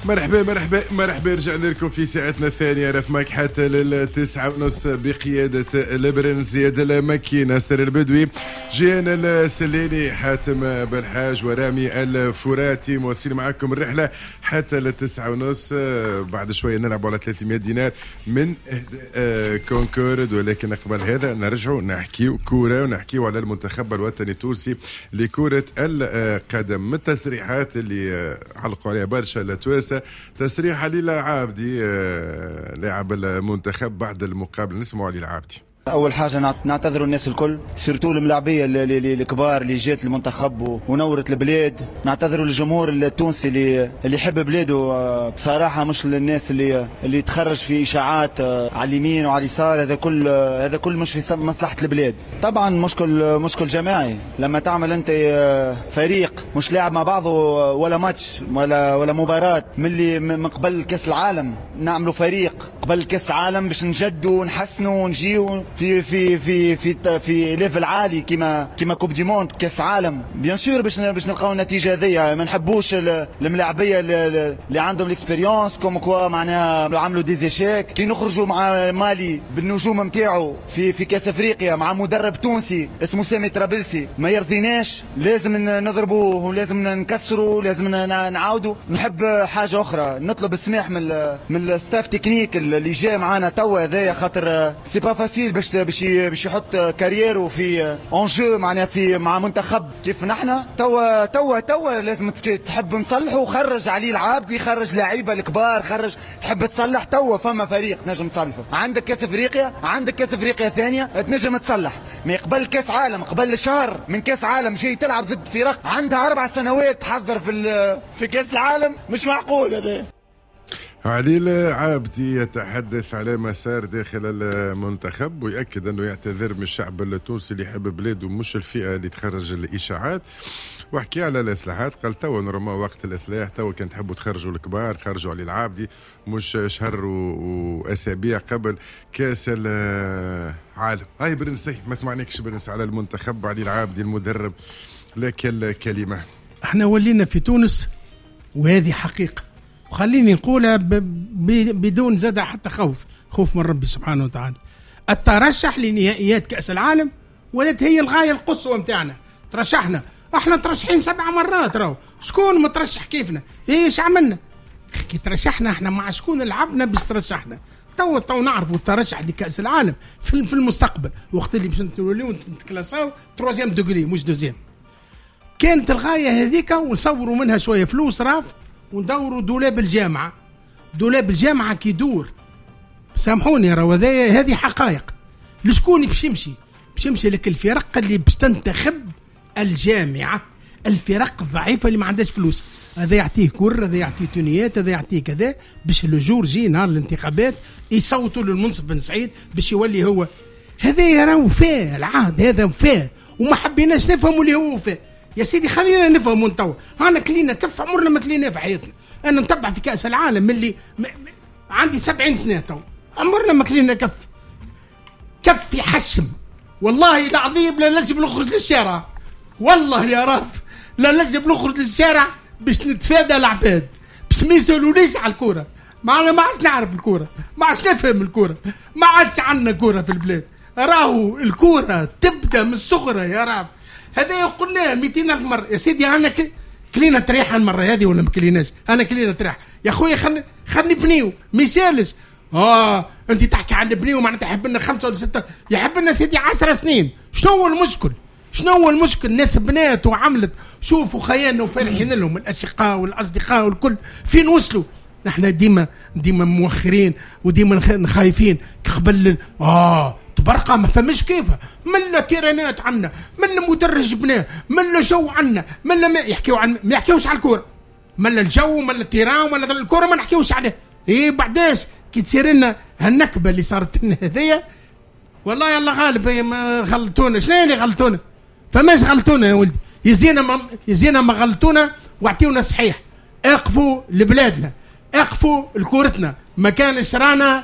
مرحبا رجعنا لكم في ساعتنا الثانية رف ماك حتى لل9:30 بقيادة البرن زياد المكي ناصر البدوي جيانا السليني حاتم بالحاج ورامي الفراتي مواصلين معكم الرحلة حتى ل9:30. بعد شوية نلعب على 300 دينار من كونكورد، ولكن قبل هذا نرجعوا نحكيو كورة ونحكيو على المنتخب الوطني التونسي لكرة القدم. من التصريحات اللي علقوا عليها برشا التوانسة تصريح علي العابدي لاعب المنتخب بعد المقابله. نسمعوا علي العابدي. اول حاجه نعتذروا الناس الكل سيرتو الملاعبيه الكبار اللي جات المنتخب ونورت البلاد. نعتذروا للجمهور التونسي اللي يحب بلاده. بصراحه مش للناس اللي تخرج في اشاعات على اليمين وعلى اليسار. هذا كل مش في مصلحه البلاد. طبعا مشكل جماعي لما تعمل انت فريق مش لاعب مع بعضه ولا ماتش ولا مباراه من قبل كاس العالم. نعملوا فريق قبل كاس العالم باش نجدوا ونحسنوا ونجيو في ليفل عالي كما كوب دي موند كاس عالم. بيان سور باش نلقاو النتيجه هذيا. ما نحبوش الملاعبيه اللي عندهم الاكسبيريونس كوم كوا معناها عملوا ديزيشيك. كي نخرجوا مع مالي بالنجوم نتاعو في كاس افريقيا مع مدرب تونسي اسمه سامي طرابلسي ما يرضيناش. لازم نضربوه ولازم نكسروا لازم نعاودوا. نحب حاجه اخرى نطلب السماح من الستاف تكنيك اللي جاي معانا توا هذايا خاطر سي با فاسيل باش يحط كاريره في انجو معناها مع منتخب كيف نحنا توا لازم تحب نصلحوا. خرج علي العابدي خرج لعيبه الكبار تحب تصلح. توا فما فريق نجم تصلحه. عندك كاس افريقيا ثانيه تنجم تصلح. ما قبل كاس عالم قبل شهر من كاس عالم جاي تلعب ضد فرق عندها 4 سنوات تحضر في كاس العالم. مش معقول هذا. علي العابدي يتحدث على مسار داخل المنتخب ويأكد أنه يعتذر من الشعب التونسي اللي يحب بلاده مش الفئة اللي تخرج الإشاعات. وحكي على الإصلاحات قال توا نورمال وقت الإصلاح. توا كان تحبوا تخرجوا الكبار تخرجوا علي العابدي مش شهر وأسابيع قبل كاس العالم. هاي برنسي ما سمعناكش برنس على المنتخب علي العابدي المدرب لك الكلمة. احنا ولينا في تونس وهذه حقيقة وخليني نقولها بدون زادة حتى خوف من ربي سبحانه وتعالى. الترشح لنهائيات كأس العالم ولات هي الغاية القصوى متاعنا. ترشحنا احنا ترشحين 7 مرات راهو. شكون مترشح كيفنا؟ ايش عملنا؟ كي ترشحنا احنا مع شكون لعبنا باش ترشحنا. تو نعرفوا الترشح لكأس العالم في المستقبل وقت اللي باش نوليو نتكلاساو 3 دوغري مش 2. كانت الغاية هذيك ونصوروا منها شوية فلوس راف وندوروا دولاب الجامعة كي يدور. سامحوني راهو هذه حقائق. لشكون باش يمشي لك الفرق اللي باش تنتخب الجامعة. الفرق الضعيفة اللي ما عندهاش فلوس. هذا يعطيه كرة هذا يعطيه تونيات هذا يعطيه كذا باش الجور جي نهار الانتخابات يصوتوا للمنصف بن سعيد باش يولي هو. هذا راهو وفاه العهد هذا وفاه وما حبيناش نفهموا اللي هو وفاه. يا سيدي خلينا نفهموا نتوا. انا كلينا كف عمرنا ما كلينا في حياتنا. انا نتبع في كأس العالم من اللي عندي 70 سنة تو عمرنا ما كلينا كف يحشم. والله العظيم لا لازم نخرج للشارع. والله يا راف لا لازم نخرج للشارع باش نتفادى العباد باش ما يسولونيش على الكورة. ما عادش نعرف الكورة ما عادش نفهم الكورة ما عادش عندنا كورة في البلاد. راهو الكورة تبدأ من الصغرى يا راف. هذا قلناه 200,000 مرة يا سيدي. أنا كلينا تريح المرة هذه ولا ما كليناش؟ أنا كلينا تريح يا أخوي. خلني بنيو مثالش. أنت تحكي عن بنيو معناتها يحب لنا 5 ولا 6 يحب لنا سيدي 10 سنين. شنو هو المشكل؟ الناس بنات وعملت شوفوا خيالنا وفرحين لهم الأشقاء والأصدقاء والكل فين وصلوا. نحن ديما موخرين وديما خايفين قبل برقة ما فمش كيفها. منا تيرانات عنا منا مدرج بناه منا جو عنا منا ما يحكيوش على الكورة. منا الجو منا التيران منا الكورة ما نحكيوش عليه. بعداش كي تصير لنا هالنكبة اللي صارت لنا هذيا. والله يلا غالب ما غلطونا. شنو اللي غلطونا؟ فماش غلطونا يا ولدي. يزينا ما غلطونا واعطيونا صحيح. اقفوا لبلادنا اقفوا لكورتنا. ما كانش رانا